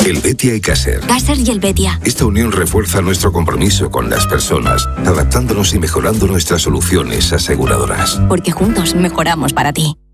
Helvetia y Caser. Caser y Helvetia. Esta unión refuerza nuestro compromiso con las personas, adaptándonos y mejorando nuestras soluciones aseguradoras. Porque juntos mejoramos para ti.